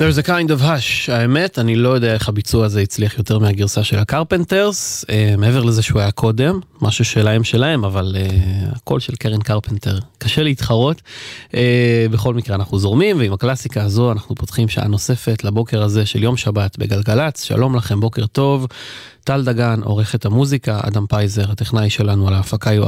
There's a kind of hush. האמת, אני לא יודע איך הביצוע הזה הצליח יותר מהגרסה של הקרפנטרס, מעבר לזה שהוא היה קודם, משהו שלהם, אבל הקול של קרן קרפנטר קשה להתחרות. בכל מקרה אנחנו זורמים, ועם הקלאסיקה הזו אנחנו פותחים שעה נוספת לבוקר הזה של יום שבת בגלגלץ. שלום לכם, בוקר טוב. טל דגן, עורכת המוזיקה, אדם פייזר, הטכנאי שלנו על ההפקה